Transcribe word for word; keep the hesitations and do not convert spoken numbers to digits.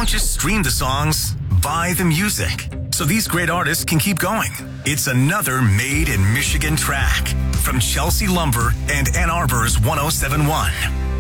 don't just stream the songs, buy the music. So these great artists can keep going. It's another Made in Michigan track from Chelsea Lumber and Ann Arbor's one oh seven point one.